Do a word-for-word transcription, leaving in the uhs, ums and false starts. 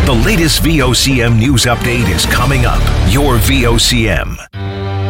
The latest V O C M news update is coming up. Your V O C M.